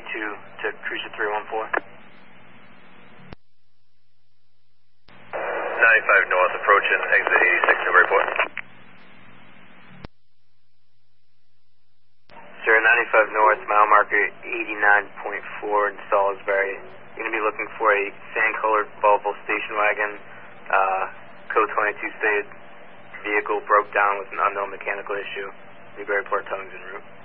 to Cruiser 314. 95 north, approaching exit 86, Newburyport. Sir, 95 north, mile marker 89.4 in Salisbury. You're going to be looking for a sand-colored Volvo station wagon, code 22 stated vehicle broke down with an unknown mechanical issue. Newburyport tongues en route.